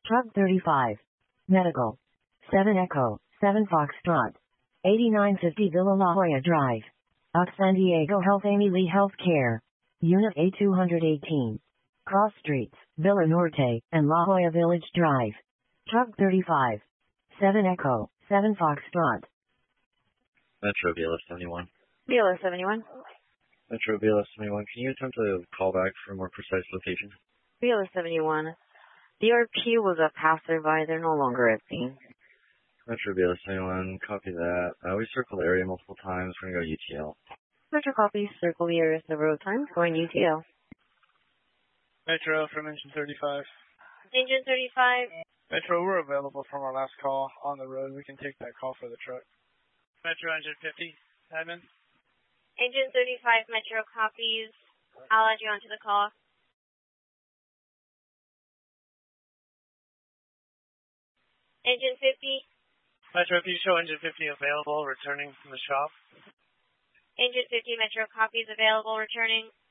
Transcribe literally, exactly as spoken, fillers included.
Truck thirty-five. Medical. seven Echo, seven Foxtrot. eighty-nine fifty Villa La Jolla Drive. Ox San Diego Health Amy Lee Healthcare. Unit A two eighteen. Cross Streets, Villa Norte, and La Jolla Village Drive. Truck thirty-five. seven Echo, seven Foxtrot. Metro B L S seventy-one. B L S seventy-one. Metro B L S seventy-one, can you attempt to call back for a more precise location? B L S seventy-one. The R P was a passerby. They're no longer at scene. Metro B L S seventy-one, copy that. Uh, we circled the area multiple times. We're going to go U T L. Metro copies. Circle the area several times. Going U T L. Metro from engine thirty-five. Engine thirty-five. Metro, we're available from our last call on the road. We can take that call for the truck. Metro engine fifty. Admin. Engine thirty-five, Metro copies. I'll add you onto the call. Engine fifty. Metro, if you show engine fifty available, returning from the shop. Engine fifty, Metro copies available, returning.